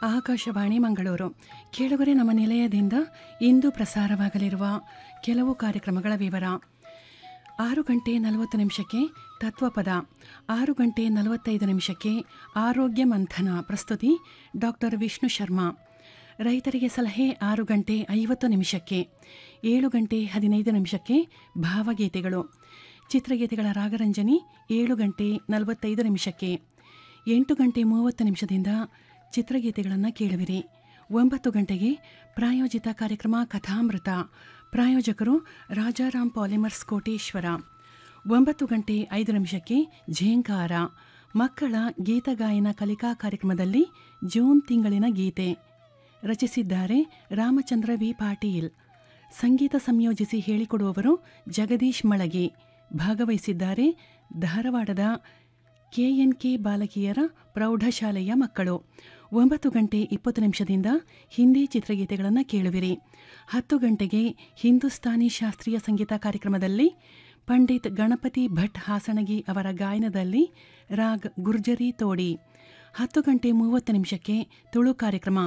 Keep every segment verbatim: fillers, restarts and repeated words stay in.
ಆಕಾಶವಾಣಿ ಮಂಗಳೂರು. ಕೇಳುಗರೆ, ನಮ್ಮ ನಿಲಯದಿಂದ ಇಂದು ಪ್ರಸಾರವಾಗಲಿರುವ ಕೆಲವು ಕಾರ್ಯಕ್ರಮಗಳ ವಿವರ. ಆರು ಗಂಟೆ ನಲವತ್ತು ನಿಮಿಷಕ್ಕೆ ತತ್ವಪದ, ಆರು ಗಂಟೆ ನಲವತ್ತೈದು ನಿಮಿಷಕ್ಕೆ ಆರೋಗ್ಯ ಮಂಥನ, ಪ್ರಸ್ತುತಿ ಡಾಕ್ಟರ್ ವಿಷ್ಣು ಶರ್ಮಾ. ರೈತರಿಗೆ ಸಲಹೆ ಆರು ಗಂಟೆ ಐವತ್ತು ನಿಮಿಷಕ್ಕೆ. ಏಳು ಗಂಟೆ ಹದಿನೈದು ನಿಮಿಷಕ್ಕೆ ಭಾವಗೀತೆಗಳು, ಚಿತ್ರಗೀತೆಗಳ ರಾಗರಂಜನಿ ಏಳು ಗಂಟೆ ನಲವತ್ತೈದು ನಿಮಿಷಕ್ಕೆ. ಎಂಟು ಗಂಟೆ ಮೂವತ್ತು ನಿಮಿಷದಿಂದ ಚಿತ್ರಗೀತೆಗಳನ್ನು ಕೇಳುವಿರಿ. ಒಂಬತ್ತು ಗಂಟೆಗೆ ಪ್ರಾಯೋಜಿತ ಕಾರ್ಯಕ್ರಮ ಕಥಾಮೃತ, ಪ್ರಾಯೋಜಕರು ರಾಜಾರಾಮ್ ಪಾಲಿಮರ್ಸ್ ಕೋಟೇಶ್ವರ. ಒಂಬತ್ತು ಗಂಟೆ ಐದು ನಿಮಿಷಕ್ಕೆ ಝೇಂಕಾರ, ಮಕ್ಕಳ ಗೀತಗಾಯನ ಕಲಿಕಾ ಕಾರ್ಯಕ್ರಮದಲ್ಲಿ ಜೂನ್ ತಿಂಗಳಿನ ಗೀತೆ. ರಚಿಸಿದ್ದಾರೆ ರಾಮಚಂದ್ರ ವಿ ಪಾಟೀಲ್. ಸಂಗೀತ ಸಂಯೋಜಿಸಿ ಹೇಳಿಕೊಡುವವರು ಜಗದೀಶ್ ಮಳಗಿ. ಭಾಗವಹಿಸಿದ್ದಾರೆ ಧಾರವಾಡದ ಕೆಎನ್ಕೆ ಬಾಲಕಿಯರ ಪ್ರೌಢಶಾಲೆಯ ಮಕ್ಕಳು. ಒಂಬತ್ತು ಗಂಟೆ ಇಪ್ಪತ್ತು ನಿಮಿಷದಿಂದ ಹಿಂದಿ ಚಿತ್ರಗೀತೆಗಳನ್ನು ಕೇಳುವಿರಿ. ಹತ್ತು ಗಂಟೆಗೆ ಹಿಂದೂಸ್ತಾನಿ ಶಾಸ್ತ್ರೀಯ ಸಂಗೀತ ಕಾರ್ಯಕ್ರಮದಲ್ಲಿ ಪಂಡಿತ್ ಗಣಪತಿ ಭಟ್ ಹಾಸಣಗಿ ಅವರ ಗಾಯನದಲ್ಲಿ ರಾಗ್ ಗುರ್ಜರಿ ತೋಡಿ. ಹತ್ತು ಗಂಟೆ ಮೂವತ್ತು ನಿಮಿಷಕ್ಕೆ ತುಳು ಕಾರ್ಯಕ್ರಮ,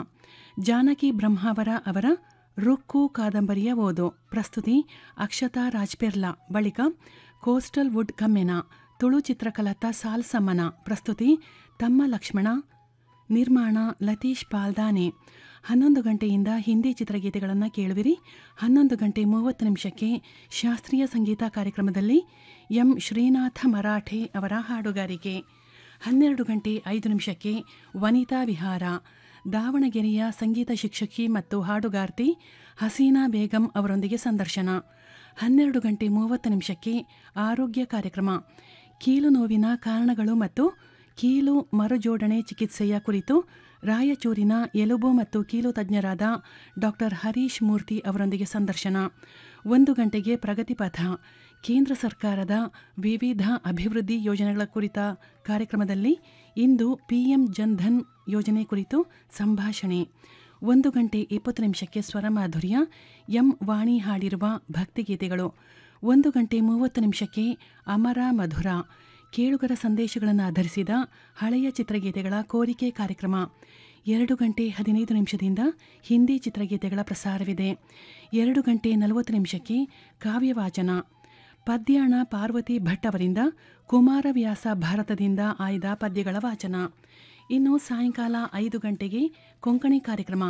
ಜಾನಕಿ ಬ್ರಹ್ಮಾವರ ಅವರ ರುಕ್ಕು ಕಾದಂಬರಿಯ ಓದು, ಪ್ರಸ್ತುತಿ ಅಕ್ಷತಾ ರಾಜ್ಪೆರ್ಲಾ. ಬಳಿಕ ಕೋಸ್ಟಲ್ ವುಡ್ ಕಮ್ಮೆನ ತುಳು ಚಿತ್ರಕಲತ ಸಾಲ್ಸಮ್ಮನ, ಪ್ರಸ್ತುತಿ ತಮ್ಮ ಲಕ್ಷ್ಮಣ. ನಿರ್ಮಾಣ ಲತೀಶ್ ಪಾಲ್ದಾನೆ. ಹನ್ನೊಂದು ಗಂಟೆಯಿಂದ ಹಿಂದಿ ಚಿತ್ರಗೀತೆಗಳನ್ನು ಕೇಳುವಿರಿ. ಹನ್ನೊಂದು ಗಂಟೆ ಮೂವತ್ತು ನಿಮಿಷಕ್ಕೆ ಶಾಸ್ತ್ರೀಯ ಸಂಗೀತ ಕಾರ್ಯಕ್ರಮದಲ್ಲಿ ಎಂ ಶ್ರೀನಾಥ ಮರಾಠೆ ಅವರ ಹಾಡುಗಾರಿಕೆ. ಹನ್ನೆರಡು ಗಂಟೆ ಐದು ನಿಮಿಷಕ್ಕೆ ವನಿತಾ ವಿಹಾರ, ದಾವಣಗೆರೆಯ ಸಂಗೀತ ಶಿಕ್ಷಕಿ ಮತ್ತು ಹಾಡುಗಾರ್ತಿ ಹಸೀನಾ ಬೇಗಂ ಅವರೊಂದಿಗೆ ಸಂದರ್ಶನ. ಹನ್ನೆರಡು ಗಂಟೆ ಮೂವತ್ತು ನಿಮಿಷಕ್ಕೆ ಆರೋಗ್ಯ ಕಾರ್ಯಕ್ರಮ, ಕೀಲು ನೋವಿನ ಕಾರಣಗಳು ಮತ್ತು ಕೀಲು ಮರುಜೋಡಣೆ ಚಿಕಿತ್ಸೆಯ ಕುರಿತು ರಾಯಚೂರಿನ ಎಲುಬು ಮತ್ತು ಕೀಲು ತಜ್ಞರಾದ ಡಾಕ್ಟರ್ ಹರೀಶ್ ಮೂರ್ತಿ ಅವರೊಂದಿಗೆ ಸಂದರ್ಶನ. ಒಂದು ಗಂಟೆಗೆ ಪ್ರಗತಿಪಥ, ಕೇಂದ್ರ ಸರ್ಕಾರದ ವಿವಿಧ ಅಭಿವೃದ್ಧಿ ಯೋಜನೆಗಳ ಕುರಿತ ಕಾರ್ಯಕ್ರಮದಲ್ಲಿ ಇಂದು ಪಿಎಂ ಜನ್ಧನ್ ಯೋಜನೆ ಕುರಿತು ಸಂಭಾಷಣೆ. ಒಂದು ಗಂಟೆ ಇಪ್ಪತ್ತು ನಿಮಿಷಕ್ಕೆ ಸ್ವರಮಾಧುರ್ಯ, ಎಂ ವಾಣಿ ಹಾಡಿರುವ ಭಕ್ತಿಗೀತೆಗಳು. ಒಂದು ಗಂಟೆ ಮೂವತ್ತು ನಿಮಿಷಕ್ಕೆ ಅಮರ ಮಧುರ, ಕೇಳುಗರ ಸಂದೇಶಗಳನ್ನು ಆಧರಿಸಿದ ಹಳೆಯ ಚಿತ್ರಗೀತೆಗಳ ಕೋರಿಕೆ ಕಾರ್ಯಕ್ರಮ. ಎರಡು ಗಂಟೆ ಹದಿನೈದು ನಿಮಿಷದಿಂದ ಹಿಂದಿ ಚಿತ್ರಗೀತೆಗಳ ಪ್ರಸಾರವಿದೆ. ಎರಡು ಗಂಟೆ ನಲವತ್ತು ನಿಮಿಷಕ್ಕೆ ಕಾವ್ಯವಾಚನ, ಪದ್ಯಾಣ ಪಾರ್ವತಿ ಭಟ್ ಅವರಿಂದ ಕುಮಾರವ್ಯಾಸ ಭಾರತದಿಂದ ಆಯ್ದ ಪದ್ಯಗಳ ವಾಚನ. ಇನ್ನು ಸಾಯಂಕಾಲ ಐದು ಗಂಟೆಗೆ ಕೊಂಕಣಿ ಕಾರ್ಯಕ್ರಮ,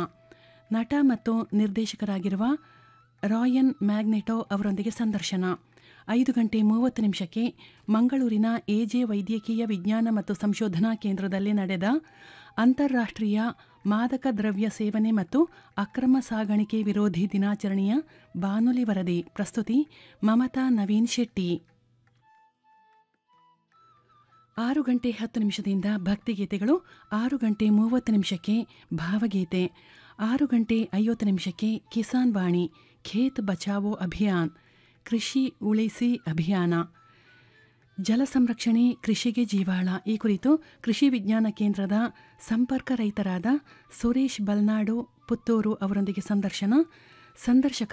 ನಟ ಮತ್ತು ನಿರ್ದೇಶಕರಾಗಿರುವ ರಾಯನ್ ಮ್ಯಾಗ್ನೆಟೋ ಅವರೊಂದಿಗೆ ಸಂದರ್ಶನ. ಐದು ಗಂಟೆ ಮೂವತ್ತು ನಿಮಿಷಕ್ಕೆ ಮಂಗಳೂರಿನ ಎಜೆ ವೈದ್ಯಕೀಯ ವಿಜ್ಞಾನ ಮತ್ತು ಸಂಶೋಧನಾ ಕೇಂದ್ರದಲ್ಲಿ ನಡೆದ ಅಂತಾರಾಷ್ಟ್ರೀಯ ಮಾದಕ ದ್ರವ್ಯ ಸೇವನೆ ಮತ್ತು ಅಕ್ರಮ ಸಾಗಾಣಿಕೆ ವಿರೋಧಿ ದಿನಾಚರಣೆಯ ಬಾನುಲಿ ವರದಿ, ಪ್ರಸ್ತುತಿ ಮಮತಾ ನವೀನ್ ಶೆಟ್ಟಿ. ಆರು ಗಂಟೆ ಹತ್ತು ನಿಮಿಷದಿಂದ ಭಕ್ತಿಗೀತೆಗಳು. ಆರು ಗಂಟೆ ಮೂವತ್ತು ನಿಮಿಷಕ್ಕೆ ಭಾವಗೀತೆ. ಆರು ಗಂಟೆ ಐವತ್ತು ನಿಮಿಷಕ್ಕೆ ಕಿಸಾನ್ ವಾಣಿ, ಖೇತ್ ಬಚಾವೋ ಅಭಿಯಾನ್, ಕೃಷಿ ಉಳಿಸಿ ಅಭಿಯಾನ, ಜಲ ಸಂರಕ್ಷಣೆ ಕೃಷಿಗೆ ಜೀವಾಳ, ಈ ಕುರಿತು ಕೃಷಿ ವಿಜ್ಞಾನ ಕೇಂದ್ರದ ಸಂಪರ್ಕ ರೈತರಾದ ಸುರೇಶ್ ಬಲ್ನಾಡು ಪುತ್ತೂರು ಅವರೊಂದಿಗೆ ಸಂದರ್ಶನ. ಸಂದರ್ಶಕ